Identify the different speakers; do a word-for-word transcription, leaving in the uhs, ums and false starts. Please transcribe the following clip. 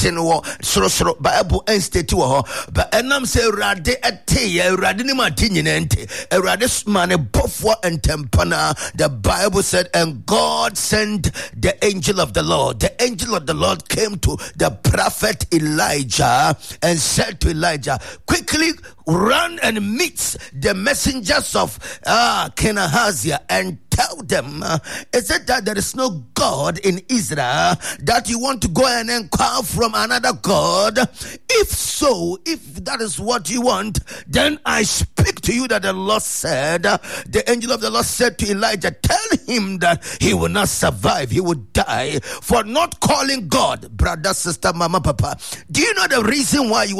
Speaker 1: ten wo soro soro Bible and state wo but enam say Awurade ete Awurade ni ma ti nyinente Awurade man bofo and tempana. The Bible said, and God sent the angel of the Lord. The angel of the Lord came to the prophet Elijah and said to Elijah, quickly run and meet the messengers of uh, King Ahaziah and tell them, uh, is it that there is no God in Israel that you want to go and inquire from another God? If so, if that is what you want, then I speak to you that the Lord said, uh, the angel of the Lord said to Elijah, tell him that he will not survive, he will die for not calling God. Brother, sister, mama, papa, do you know the reason why you